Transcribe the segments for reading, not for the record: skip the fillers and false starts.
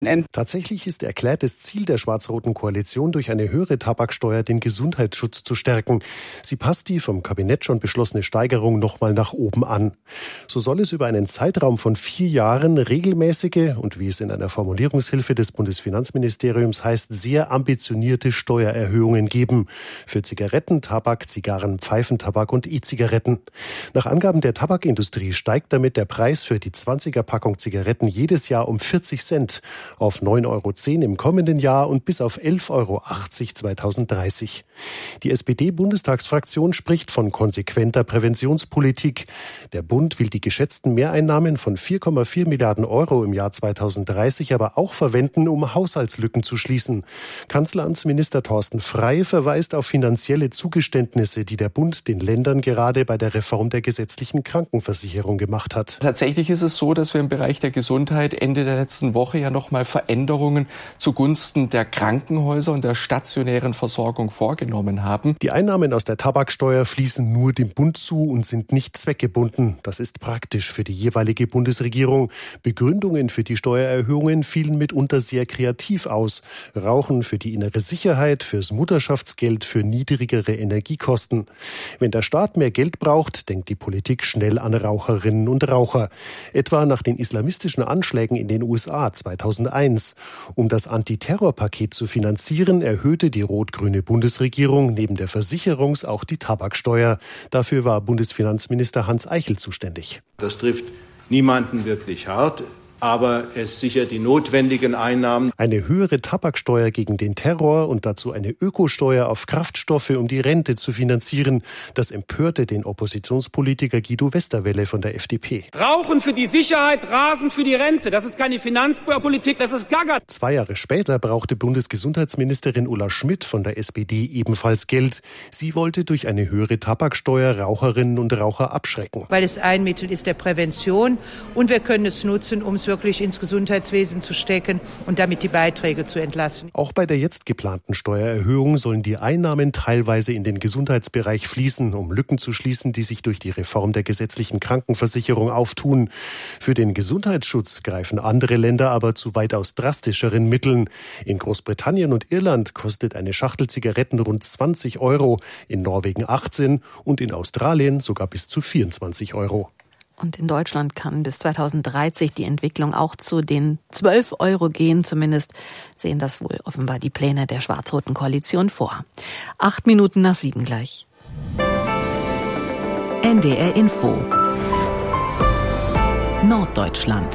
Tatsächlich ist erklärtes Ziel der schwarz-roten Koalition, durch eine höhere Tabaksteuer den Gesundheitsschutz zu stärken. Sie passt die vom Kabinett schon beschlossene Steigerung nochmal nach oben an. So soll es über einen Zeitraum von 4 Jahren regelmäßige und, wie es in einer Formulierungshilfe des Bundesfinanzministeriums heißt, sehr ambitionierte Steuererhöhungen geben. Für Zigaretten, Tabak, Zigarren, Pfeifentabak und E-Zigaretten. Nach Angaben der Tabakindustrie steigt damit der Preis für die 20er-Packung Zigaretten jedes Jahr um 40 Cent. Auf 9,10 € im kommenden Jahr und bis auf 11,80 € 2030. Die SPD-Bundestagsfraktion spricht von konsequenter Präventionspolitik. Der Bund will die geschätzten Mehreinnahmen von 4,4 Milliarden € im Jahr 2030 aber auch verwenden, um Haushaltslücken zu schließen. Kanzleramtsminister Thorsten Frey verweist auf finanzielle Zugeständnisse, die der Bund den Ländern gerade bei der Reform der gesetzlichen Krankenversicherung gemacht hat. Tatsächlich ist es so, dass wir im Bereich der Gesundheit Ende der letzten Woche ja nochmal Veränderungen zugunsten der Krankenhäuser und der stationären Versorgung vorgenommen haben. Die Einnahmen aus der Tabaksteuer fließen nur dem Bund zu und sind nicht zweckgebunden. Das ist praktisch für die jeweilige Bundesregierung. Begründungen für die Steuererhöhungen fielen mitunter sehr kreativ aus. Rauchen für die innere Sicherheit, fürs Mutterschaftsgeld, für niedrigere Energiekosten. Wenn der Staat mehr Geld braucht, denkt die Politik schnell an Raucherinnen und Raucher. Etwa nach den islamistischen Anschlägen in den USA 2001. Um das Antiterrorpaket zu finanzieren, erhöhte die rot-grüne Bundesregierung neben der Versicherungs- auch die Tabaksteuer. Dafür war Bundesfinanzminister Hans Eichel zuständig. Das trifft niemanden wirklich hart, aber es sichert die notwendigen Einnahmen. Eine höhere Tabaksteuer gegen den Terror und dazu eine Ökosteuer auf Kraftstoffe, um die Rente zu finanzieren. Das empörte den Oppositionspolitiker Guido Westerwelle von der FDP. Rauchen für die Sicherheit, Rasen für die Rente. Das ist keine Finanzpolitik, das ist Gaga. 2 Jahre später brauchte Bundesgesundheitsministerin Ulla Schmidt von der SPD ebenfalls Geld. Sie wollte durch eine höhere Tabaksteuer Raucherinnen und Raucher abschrecken. Weil es ein Mittel ist der Prävention und wir können es nutzen, um es wirklich ins Gesundheitswesen zu stecken und damit die Beiträge zu entlasten. Auch bei der jetzt geplanten Steuererhöhung sollen die Einnahmen teilweise in den Gesundheitsbereich fließen, um Lücken zu schließen, die sich durch die Reform der gesetzlichen Krankenversicherung auftun. Für den Gesundheitsschutz greifen andere Länder aber zu weitaus drastischeren Mitteln. In Großbritannien und Irland kostet eine Schachtel Zigaretten rund 20 €, in Norwegen 18 und in Australien sogar bis zu 24 €. Und in Deutschland kann bis 2030 die Entwicklung auch zu den 12 € gehen. Zumindest sehen das wohl offenbar die Pläne der schwarz-roten Koalition vor. 8 Minuten nach 7 gleich. NDR Info. Norddeutschland.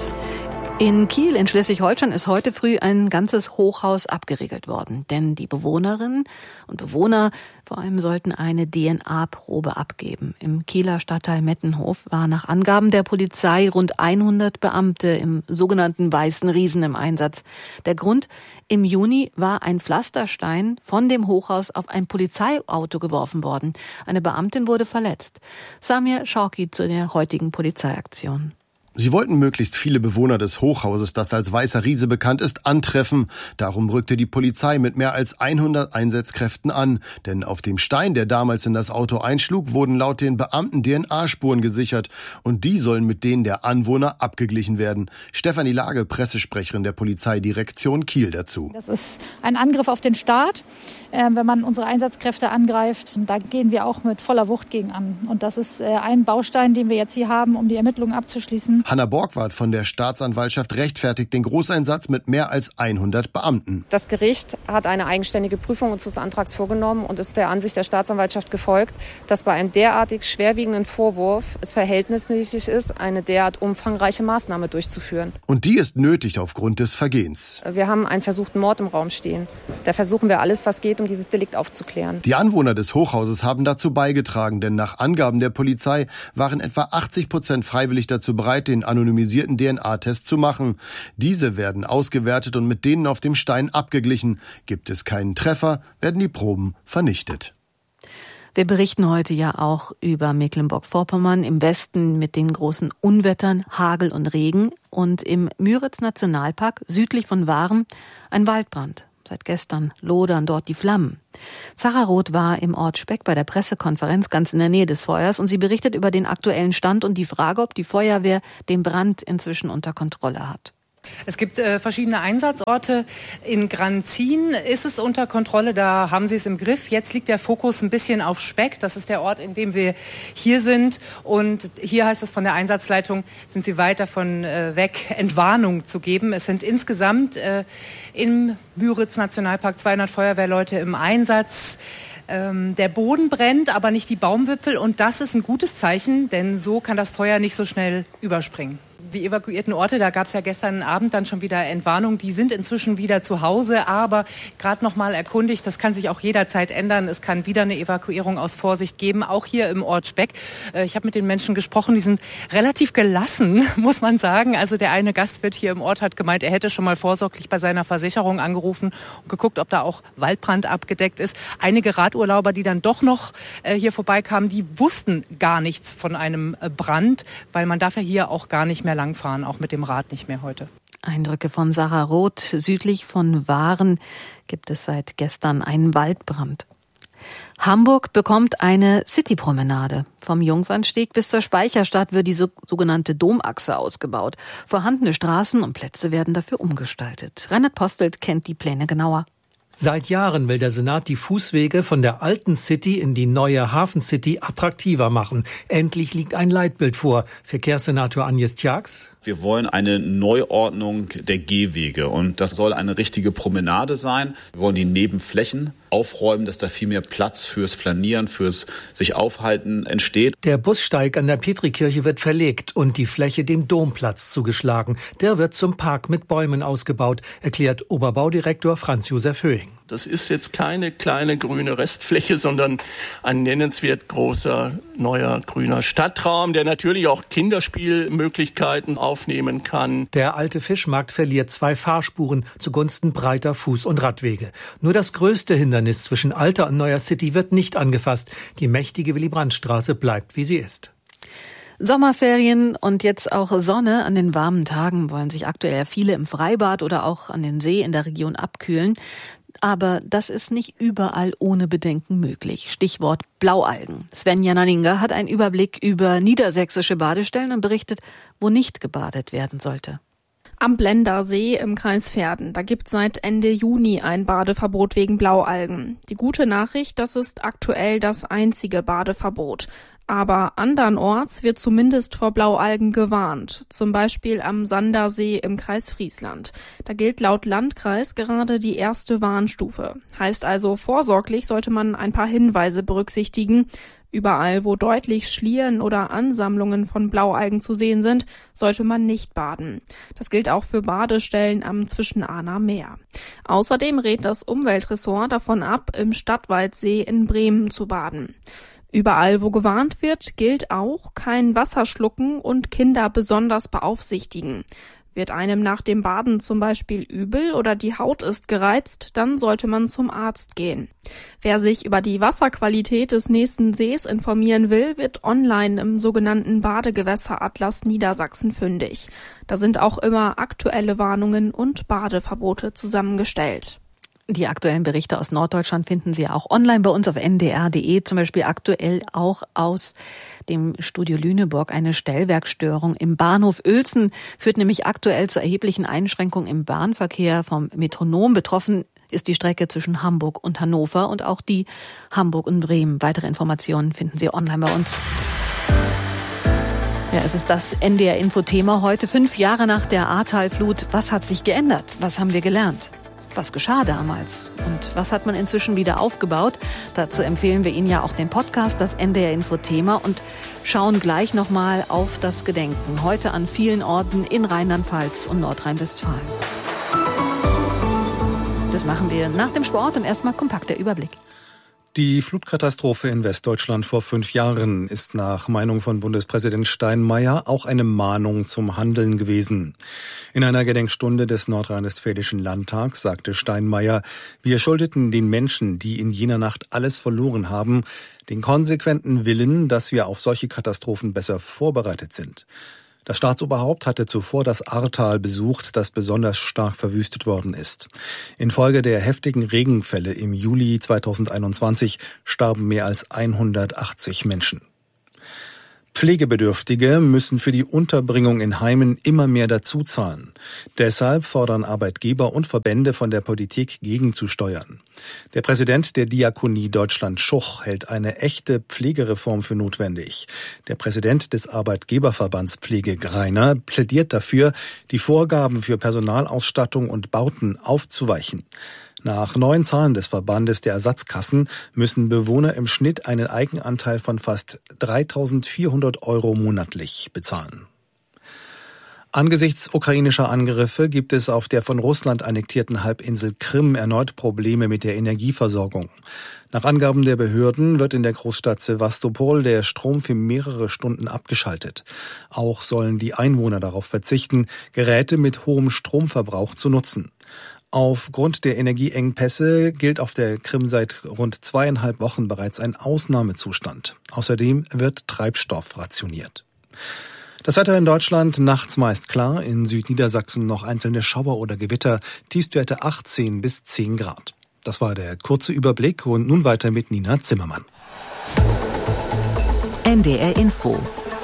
In Kiel in Schleswig-Holstein ist heute früh ein ganzes Hochhaus abgeriegelt worden. Denn die Bewohnerinnen und Bewohner vor allem sollten eine DNA-Probe abgeben. Im Kieler Stadtteil Mettenhof war nach Angaben der Polizei rund 100 Beamte im sogenannten Weißen Riesen im Einsatz. Der Grund: im Juni war ein Pflasterstein von dem Hochhaus auf ein Polizeiauto geworfen worden. Eine Beamtin wurde verletzt. Samir Schauki zu der heutigen Polizeiaktion. Sie wollten möglichst viele Bewohner des Hochhauses, das als Weißer Riese bekannt ist, antreffen. Darum rückte die Polizei mit mehr als 100 Einsatzkräften an. Denn auf dem Stein, der damals in das Auto einschlug, wurden laut den Beamten DNA-Spuren gesichert. Und die sollen mit denen der Anwohner abgeglichen werden. Stefanie Lage, Pressesprecherin der Polizeidirektion Kiel dazu. Das ist ein Angriff auf den Staat. Wenn man unsere Einsatzkräfte angreift, da gehen wir auch mit voller Wucht gegen an. Und das ist ein Baustein, den wir jetzt hier haben, um die Ermittlungen abzuschließen. Hanna Borgward von der Staatsanwaltschaft rechtfertigt den Großeinsatz mit mehr als 100 Beamten. Das Gericht hat eine eigenständige Prüfung unseres Antrags vorgenommen und ist der Ansicht der Staatsanwaltschaft gefolgt, dass bei einem derartig schwerwiegenden Vorwurf es verhältnismäßig ist, eine derart umfangreiche Maßnahme durchzuführen. Und die ist nötig aufgrund des Vergehens. Wir haben einen versuchten Mord im Raum stehen. Da versuchen wir alles, was geht, um dieses Delikt aufzuklären. Die Anwohner des Hochhauses haben dazu beigetragen, denn nach Angaben der Polizei waren etwa 80% freiwillig dazu bereit, den anonymisierten DNA-Test zu machen. Diese werden ausgewertet und mit denen auf dem Stein abgeglichen. Gibt es keinen Treffer, werden die Proben vernichtet. Wir berichten heute ja auch über Mecklenburg-Vorpommern im Westen mit den großen Unwettern, Hagel und Regen und im Müritz-Nationalpark südlich von Waren ein Waldbrand. Seit gestern lodern dort die Flammen. Sarah Roth war im Ort Speck bei der Pressekonferenz ganz in der Nähe des Feuers und sie berichtet über den aktuellen Stand und die Frage, ob die Feuerwehr den Brand inzwischen unter Kontrolle hat. Es gibt verschiedene Einsatzorte. In Granzin ist es unter Kontrolle, da haben sie es im Griff. Jetzt liegt der Fokus ein bisschen auf Speck. Das ist der Ort, in dem wir hier sind. Und hier heißt es von der Einsatzleitung, sind sie weit davon weg, Entwarnung zu geben. Es sind insgesamt im Müritz-Nationalpark 200 Feuerwehrleute im Einsatz. Der Boden brennt, aber nicht die Baumwipfel. Und das ist ein gutes Zeichen, denn so kann das Feuer nicht so schnell überspringen. Die evakuierten Orte, da gab es ja gestern Abend dann schon wieder Entwarnung, die sind inzwischen wieder zu Hause, aber gerade noch mal erkundigt, das kann sich auch jederzeit ändern. Es kann wieder eine Evakuierung aus Vorsicht geben, auch hier im Ort Speck. Ich habe mit den Menschen gesprochen, die sind relativ gelassen, muss man sagen. Also der eine Gastwirt hier im Ort hat gemeint, er hätte schon mal vorsorglich bei seiner Versicherung angerufen und geguckt, ob da auch Waldbrand abgedeckt ist. Einige Radurlauber, die dann doch noch hier vorbeikamen, die wussten gar nichts von einem Brand, weil man darf ja hier auch gar nicht mehr langfahren, auch mit dem Rad nicht mehr heute. Eindrücke von Sarah Roth. Südlich von Waren gibt es seit gestern einen Waldbrand. Hamburg bekommt eine Citypromenade. Vom Jungfernsteg bis zur Speicherstadt wird die sogenannte Domachse ausgebaut. Vorhandene Straßen und Plätze werden dafür umgestaltet. Reinhard Postelt kennt die Pläne genauer. Seit Jahren will der Senat die Fußwege von der alten City in die neue Hafencity attraktiver machen. Endlich liegt ein Leitbild vor. Verkehrssenator Agnes Tjax. Wir wollen eine Neuordnung der Gehwege und das soll eine richtige Promenade sein. Wir wollen die Nebenflächen aufräumen, dass da viel mehr Platz fürs Flanieren, fürs sich aufhalten entsteht. Der Bussteig an der Petrikirche wird verlegt und die Fläche dem Domplatz zugeschlagen. Der wird zum Park mit Bäumen ausgebaut, erklärt Oberbaudirektor Franz Josef Höhing. Das ist jetzt keine kleine grüne Restfläche, sondern ein nennenswert großer, neuer, grüner Stadtraum, der natürlich auch Kinderspielmöglichkeiten aufnehmen kann. Der alte Fischmarkt verliert 2 Fahrspuren zugunsten breiter Fuß- und Radwege. Nur das größte Hindernis zwischen alter und neuer City wird nicht angefasst. Die mächtige Willy-Brandt-Straße bleibt, wie sie ist. Sommerferien und jetzt auch Sonne. An den warmen Tagen wollen sich aktuell viele im Freibad oder auch an den See in der Region abkühlen. Aber das ist nicht überall ohne Bedenken möglich. Stichwort Blaualgen. Svenja Nanninga hat einen Überblick über niedersächsische Badestellen und berichtet, wo nicht gebadet werden sollte. Am Blendersee im Kreis Verden. Da gibt es seit Ende Juni ein Badeverbot wegen Blaualgen. Die gute Nachricht, das ist aktuell das einzige Badeverbot. Aber andernorts wird zumindest vor Blaualgen gewarnt. Zum Beispiel am Sandersee im Kreis Friesland. Da gilt laut Landkreis gerade die erste Warnstufe. Heißt also, vorsorglich sollte man ein paar Hinweise berücksichtigen. Überall, wo deutlich Schlieren oder Ansammlungen von Blaualgen zu sehen sind, sollte man nicht baden. Das gilt auch für Badestellen am Zwischenahner Meer. Außerdem rät das Umweltressort davon ab, im Stadtwaldsee in Bremen zu baden. Überall, wo gewarnt wird, gilt auch, kein Wasser schlucken und Kinder besonders beaufsichtigen. Wird einem nach dem Baden zum Beispiel übel oder die Haut ist gereizt, dann sollte man zum Arzt gehen. Wer sich über die Wasserqualität des nächsten Sees informieren will, wird online im sogenannten Badegewässeratlas Niedersachsen fündig. Da sind auch immer aktuelle Warnungen und Badeverbote zusammengestellt. Die aktuellen Berichte aus Norddeutschland finden Sie auch online bei uns auf ndr.de, zum Beispiel aktuell auch aus dem Studio Lüneburg. Eine Stellwerkstörung im Bahnhof Uelzen führt nämlich aktuell zu erheblichen Einschränkungen im Bahnverkehr. Vom Metronom betroffen ist die Strecke zwischen Hamburg und Hannover und auch die Hamburg und Bremen. Weitere Informationen finden Sie online bei uns. Ja, es ist das NDR-Info-Thema heute. 5 Jahre nach der Ahrtal-Flut. Was hat sich geändert? Was haben wir gelernt? Was geschah damals und was hat man inzwischen wieder aufgebaut? Dazu empfehlen wir Ihnen ja auch den Podcast, das NDR-Info-Thema, und schauen gleich nochmal auf das Gedenken. Heute an vielen Orten in Rheinland-Pfalz und Nordrhein-Westfalen. Das machen wir nach dem Sport und erstmal kompakt der Überblick. Die Flutkatastrophe in Westdeutschland vor 5 Jahren ist nach Meinung von Bundespräsident Steinmeier auch eine Mahnung zum Handeln gewesen. In einer Gedenkstunde des Nordrhein-Westfälischen Landtags sagte Steinmeier, wir schuldeten den Menschen, die in jener Nacht alles verloren haben, den konsequenten Willen, dass wir auf solche Katastrophen besser vorbereitet sind. Das Staatsoberhaupt hatte zuvor das Ahrtal besucht, das besonders stark verwüstet worden ist. Infolge der heftigen Regenfälle im Juli 2021 starben mehr als 180 Menschen. Pflegebedürftige müssen für die Unterbringung in Heimen immer mehr dazuzahlen. Deshalb fordern Arbeitgeber und Verbände von der Politik gegenzusteuern. Der Präsident der Diakonie Deutschland Schuch hält eine echte Pflegereform für notwendig. Der Präsident des Arbeitgeberverbands Pflege Greiner plädiert dafür, die Vorgaben für Personalausstattung und Bauten aufzuweichen. Nach neuen Zahlen des Verbandes der Ersatzkassen müssen Bewohner im Schnitt einen Eigenanteil von fast 3.400 € monatlich bezahlen. Angesichts ukrainischer Angriffe gibt es auf der von Russland annektierten Halbinsel Krim erneut Probleme mit der Energieversorgung. Nach Angaben der Behörden wird in der Großstadt Sewastopol der Strom für mehrere Stunden abgeschaltet. Auch sollen die Einwohner darauf verzichten, Geräte mit hohem Stromverbrauch zu nutzen. Aufgrund der Energieengpässe gilt auf der Krim seit rund 2,5 Wochen bereits ein Ausnahmezustand. Außerdem wird Treibstoff rationiert. Das Wetter in Deutschland nachts meist klar, in Südniedersachsen noch einzelne Schauer oder Gewitter, Tiefstwerte 18 bis 10 Grad. Das war der kurze Überblick und nun weiter mit Nina Zimmermann. NDR Info.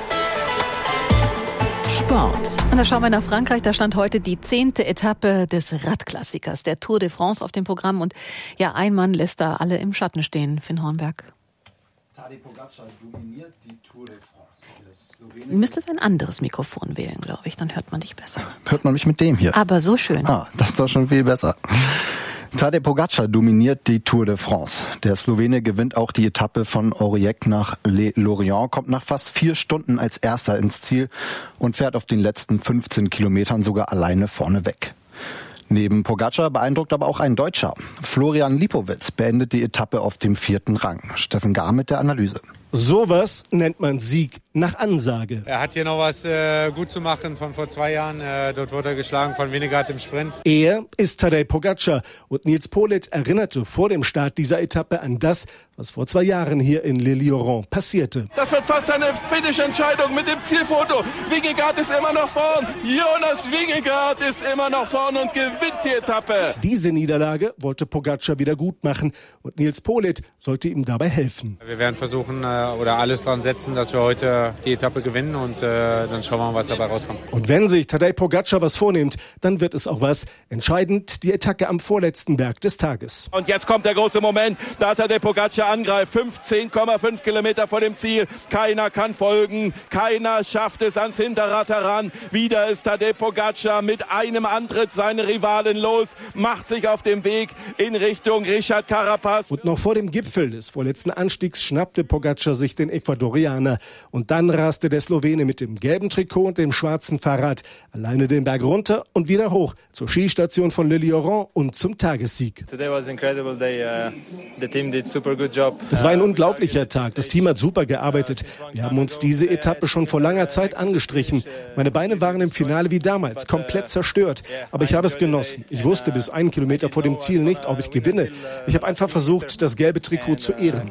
Sport. Und da schauen wir nach Frankreich. Da stand heute die 10. Etappe des Radklassikers, der Tour de France, auf dem Programm. Und ja, ein Mann lässt da alle im Schatten stehen, Finn Hornberg. Tadej Pogačar dominiert die Tour de France. Du müsstest ein anderes Mikrofon wählen, glaube ich. Dann hört man dich besser. Hört man mich mit dem hier? Aber so schön. Das ist doch schon viel besser. Tadej Pogačar dominiert die Tour de France. Der Slowene gewinnt auch die Etappe von Aurillac nach Les Lorient, kommt nach fast 4 Stunden als Erster ins Ziel und fährt auf den letzten 15 Kilometern sogar alleine vorne weg. Neben Pogačar beeindruckt aber auch ein Deutscher. Florian Lipowitz beendet die Etappe auf dem 4. Rang. Steffen Gahr mit der Analyse. Sowas nennt man Sieg nach Ansage. Er hat hier noch was gut zu machen von vor 2 Jahren. Dort wurde er geschlagen von Vingegaard im Sprint. Er ist Tadej Pogačar und Nils Politt erinnerte vor dem Start dieser Etappe an das, was vor 2 Jahren hier in Les Lorient passierte. Das wird fast eine Finish-Entscheidung mit dem Zielfoto. Vingegaard ist immer noch vorn. Jonas Vingegaard ist immer noch vorn und gewinnt die Etappe. Diese Niederlage wollte Pogačar wieder gut machen und Nils Politt sollte ihm dabei helfen. Wir werden versuchen oder alles dran setzen, dass wir heute die Etappe gewinnen und dann schauen wir mal, was dabei rauskommt. Und wenn sich Tadej Pogačar was vornimmt, dann wird es auch was. Entscheidend die Attacke am vorletzten Berg des Tages. Und jetzt kommt der große Moment, da Tadej Pogačar angreift, 15,5 Kilometer vor dem Ziel. Keiner kann folgen, keiner schafft es ans Hinterrad heran. Wieder ist Tadej Pogačar mit einem Antritt seine Rivalen los, macht sich auf dem Weg in Richtung Richard Carapaz. Und noch vor dem Gipfel des vorletzten Anstiegs schnappte Pogačar sich den Ecuadorianer. Und dann raste der Slowene mit dem gelben Trikot und dem schwarzen Fahrrad alleine den Berg runter und wieder hoch zur Skistation von Les Lorient und zum Tagessieg. Today was incredible day. The team did super good job. Es war ein unglaublicher Tag. Das Team hat super gearbeitet. Wir haben uns diese Etappe schon vor langer Zeit angestrichen. Meine Beine waren im Finale wie damals, komplett zerstört. Aber ich habe es genossen. Ich wusste bis 1 Kilometer vor dem Ziel nicht, ob ich gewinne. Ich habe einfach versucht, das gelbe Trikot zu ehren.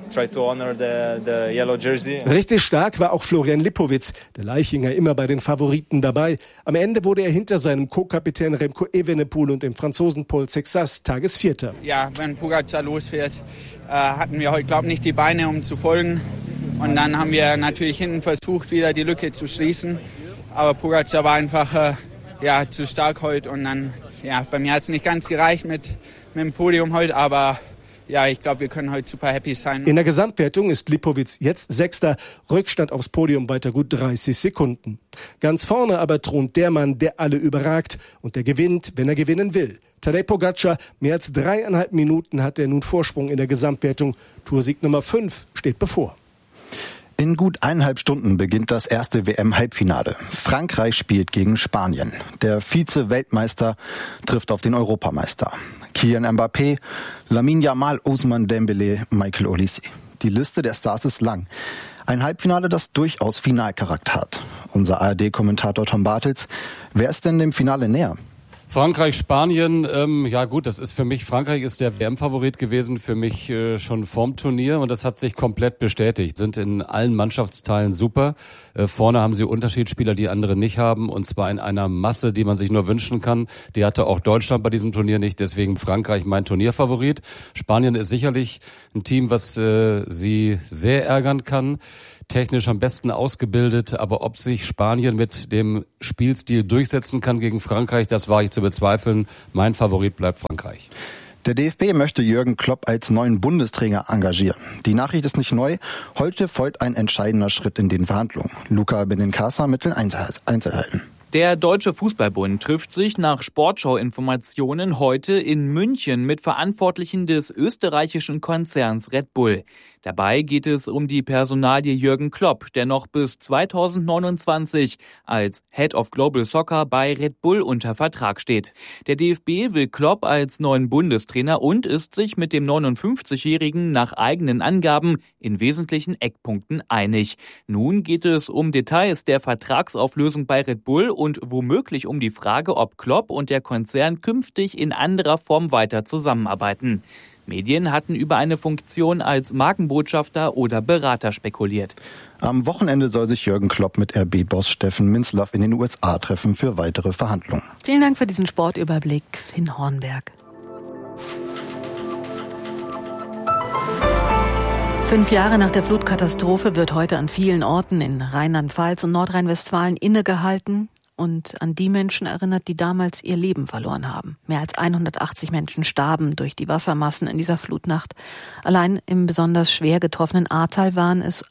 Richtig stark war auch Florian Lipowitz, der Leichinger immer bei den Favoriten dabei. Am Ende wurde er hinter seinem Co-Kapitän Remco Evenepoel und dem Franzosen Paul Sexas Tagesvierter. Ja, wenn Pogačar losfährt, hatten wir heute, glaube ich, nicht die Beine, um zu folgen. Und dann haben wir natürlich hinten versucht, wieder die Lücke zu schließen. Aber Pogačar war einfach zu stark heute. Und dann, bei mir hat es nicht ganz gereicht mit dem Podium heute, aber ja, ich glaube, wir können heute super happy sein. In der Gesamtwertung ist Lipowitz jetzt 6. Rückstand aufs Podium weiter gut 30 Sekunden. Ganz vorne aber thront der Mann, der alle überragt und der gewinnt, wenn er gewinnen will. Tadej Pogačar, mehr als 3,5 Minuten hat er nun Vorsprung in der Gesamtwertung. Toursieg Nummer 5 steht bevor. In gut 1,5 Stunden beginnt das erste WM-Halbfinale. Frankreich spielt gegen Spanien. Der Vize-Weltmeister trifft auf den Europameister. Kylian Mbappé, Lamine Yamal, Ousmane Dembélé, Michael Olise. Die Liste der Stars ist lang. Ein Halbfinale, das durchaus Finalcharakter hat. Unser ARD-Kommentator Tom Bartels, wer ist denn dem Finale näher? Frankreich, Spanien, das ist für mich, Frankreich ist der WM-Favorit gewesen, für mich schon vorm Turnier und das hat sich komplett bestätigt, sind in allen Mannschaftsteilen super. Vorne haben sie Unterschiedsspieler, die andere nicht haben und zwar in einer Masse, die man sich nur wünschen kann. Die hatte auch Deutschland bei diesem Turnier nicht, deswegen Frankreich mein Turnierfavorit. Spanien ist sicherlich ein Team, was sie sehr ärgern kann. technisch am besten ausgebildet. Aber ob sich Spanien mit dem Spielstil durchsetzen kann gegen Frankreich, das wage ich zu bezweifeln. Mein Favorit bleibt Frankreich. Der DFB möchte Jürgen Klopp als neuen Bundestrainer engagieren. Die Nachricht ist nicht neu. Heute folgt ein entscheidender Schritt in den Verhandlungen. Luca Benincasa mit den Einzelheiten. Der Deutsche Fußballbund trifft sich nach Sportschau-Informationen heute in München mit Verantwortlichen des österreichischen Konzerns Red Bull. Dabei geht es um die Personalie Jürgen Klopp, der noch bis 2029 als Head of Global Soccer bei Red Bull unter Vertrag steht. Der DFB will Klopp als neuen Bundestrainer und ist sich mit dem 59-Jährigen nach eigenen Angaben in wesentlichen Eckpunkten einig. Nun geht es um Details der Vertragsauflösung bei Red Bull und womöglich um die Frage, ob Klopp und der Konzern künftig in anderer Form weiter zusammenarbeiten. Medien hatten über eine Funktion als Markenbotschafter oder Berater spekuliert. Am Wochenende soll sich Jürgen Klopp mit RB-Boss Steffen Minzlaff in den USA treffen für weitere Verhandlungen. Vielen Dank für diesen Sportüberblick, Finn Hornberg. 5 Jahre nach der Flutkatastrophe wird heute an vielen Orten in Rheinland-Pfalz und Nordrhein-Westfalen innegehalten und an die Menschen erinnert, die damals ihr Leben verloren haben. Mehr als 180 Menschen starben durch die Wassermassen in dieser Flutnacht. Allein im besonders schwer getroffenen Ahrtal waren es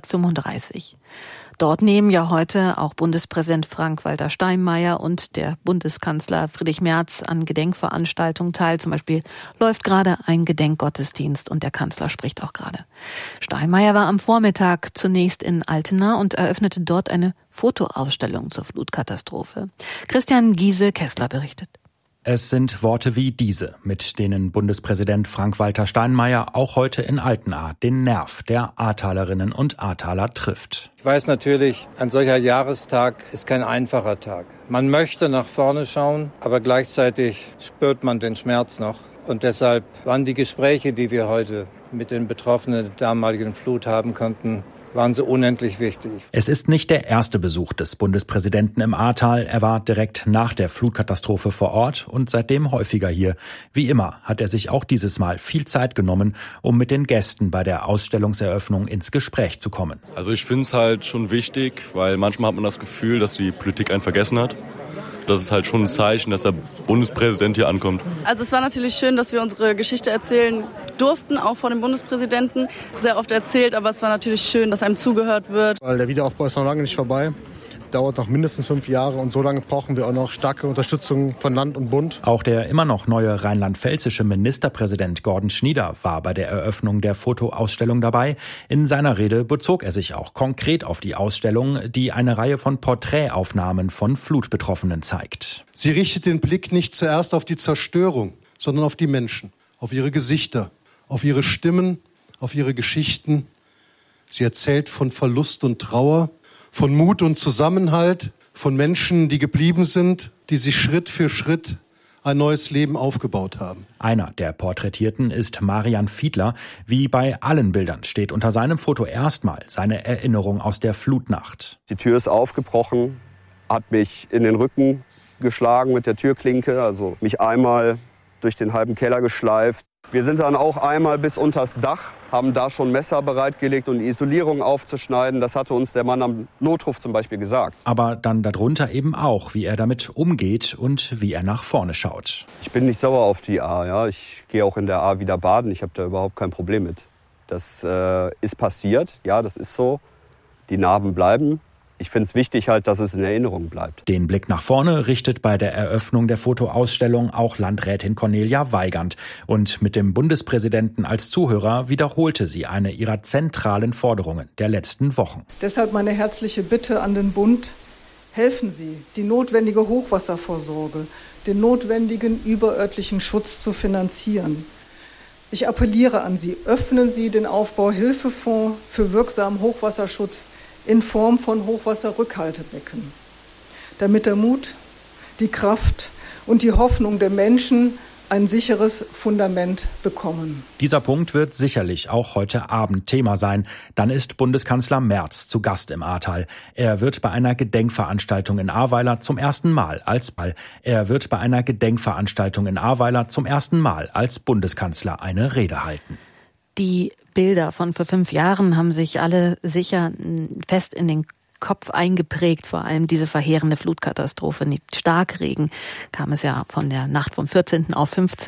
135. Dort nehmen ja heute auch Bundespräsident Frank-Walter Steinmeier und der Bundeskanzler Friedrich Merz an Gedenkveranstaltungen teil. Zum Beispiel läuft gerade ein Gedenkgottesdienst und der Kanzler spricht auch gerade. Steinmeier war am Vormittag zunächst in Altena und eröffnete dort eine Fotoausstellung zur Flutkatastrophe. Christian Giese-Kessler berichtet. Es sind Worte wie diese, mit denen Bundespräsident Frank-Walter Steinmeier auch heute in Altena den Nerv der Ahrtalerinnen und Ahrtaler trifft. Ich weiß natürlich, ein solcher Jahrestag ist kein einfacher Tag. Man möchte nach vorne schauen, aber gleichzeitig spürt man den Schmerz noch. Und deshalb waren die Gespräche, die wir heute mit den Betroffenen der damaligen Flut haben konnten, waren so unendlich wichtig. Es ist nicht der erste Besuch des Bundespräsidenten im Ahrtal. Er war direkt nach der Flutkatastrophe vor Ort und seitdem häufiger hier. Wie immer hat er sich auch dieses Mal viel Zeit genommen, um mit den Gästen bei der Ausstellungseröffnung ins Gespräch zu kommen. Also ich finde es halt schon wichtig, weil manchmal hat man das Gefühl, dass die Politik einen vergessen hat. Das ist halt schon ein Zeichen, dass der Bundespräsident hier ankommt. Also es war natürlich schön, dass wir unsere Geschichte erzählen durften, auch vor dem Bundespräsidenten. Sehr oft erzählt, aber es war natürlich schön, dass einem zugehört wird. Weil der Wiederaufbau ist noch lange nicht vorbei. Dauert noch mindestens 5 Jahre und so lange brauchen wir auch noch starke Unterstützung von Land und Bund. Auch der immer noch neue rheinland-pfälzische Ministerpräsident Gordon Schnieder war bei der Eröffnung der Fotoausstellung dabei. In seiner Rede bezog er sich auch konkret auf die Ausstellung, die eine Reihe von Porträtaufnahmen von Flutbetroffenen zeigt. Sie richtet den Blick nicht zuerst auf die Zerstörung, sondern auf die Menschen, auf ihre Gesichter, auf ihre Stimmen, auf ihre Geschichten. Sie erzählt von Verlust und Trauer, von Mut und Zusammenhalt, von Menschen, die geblieben sind, die sich Schritt für Schritt ein neues Leben aufgebaut haben. Einer der Porträtierten ist Marian Fiedler. Wie bei allen Bildern steht unter seinem Foto erstmal seine Erinnerung aus der Flutnacht. Die Tür ist aufgebrochen, hat mich in den Rücken geschlagen mit der Türklinke, also mich einmal durch den halben Keller geschleift. Wir sind dann auch einmal bis unters Dach, haben da schon Messer bereitgelegt, um die Isolierung aufzuschneiden. Das hatte uns der Mann am Notruf zum Beispiel gesagt. Aber dann darunter eben auch, wie er damit umgeht und wie er nach vorne schaut. Ich bin nicht sauer auf die Ahr. Ja. Ich gehe auch in der Ahr wieder baden. Ich habe da überhaupt kein Problem mit. Das ist passiert. Ja, das ist so. Die Narben bleiben. Ich finde es wichtig halt, dass es in Erinnerung bleibt. Den Blick nach vorne richtet bei der Eröffnung der Fotoausstellung auch Landrätin Cornelia Weigand. Und mit dem Bundespräsidenten als Zuhörer wiederholte sie eine ihrer zentralen Forderungen der letzten Wochen. Deshalb meine herzliche Bitte an den Bund, helfen Sie, die notwendige Hochwasservorsorge, den notwendigen überörtlichen Schutz zu finanzieren. Ich appelliere an Sie, öffnen Sie den Aufbauhilfefonds für wirksamen Hochwasserschutz in Form von Hochwasserrückhaltebecken, damit der Mut, die Kraft und die Hoffnung der Menschen ein sicheres Fundament bekommen. Dieser Punkt wird sicherlich auch heute Abend Thema sein. Dann ist Bundeskanzler Merz zu Gast im Ahrtal. Er wird bei einer Gedenkveranstaltung in Ahrweiler zum ersten Mal als Bundeskanzler eine Rede halten. Die Bilder von vor 5 Jahren haben sich alle sicher fest in den Kopf eingeprägt, vor allem diese verheerende Flutkatastrophe. Mit Starkregen kam es ja von der Nacht vom 14. auf 15.